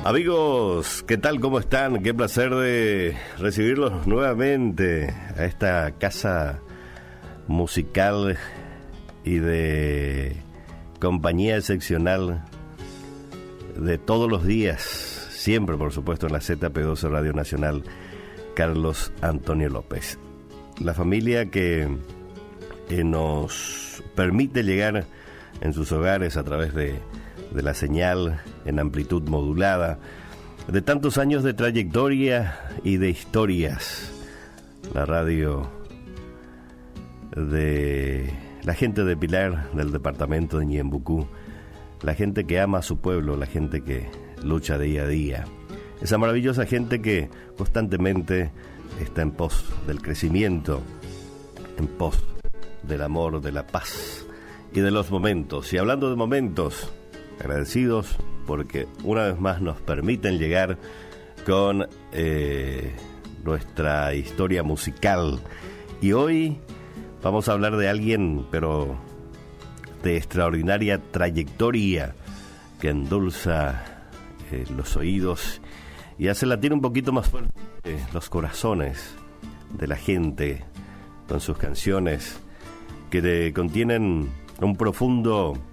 Amigos, ¿qué tal? ¿Cómo están? Qué placer de recibirlos nuevamente a esta casa musical y de compañía excepcional de todos los días, siempre por supuesto en la ZP12 Radio Nacional, Carlos Antonio López. La familia que nos permite llegar en sus hogares a través de la señal en amplitud modulada, de tantos años de trayectoria y de historias. La radio de la gente de Pilar, del departamento de Ñembucú, la gente que ama a su pueblo, la gente que lucha día a día. Esa maravillosa gente que constantemente está en pos del crecimiento, en pos del amor, de la paz y de los momentos. Y hablando de momentos, agradecidos porque una vez más nos permiten llegar con nuestra historia musical. Y hoy vamos a hablar de alguien, pero de extraordinaria trayectoria, que endulza los oídos y hace latir un poquito más fuerte los corazones de la gente con sus canciones que contienen un profundo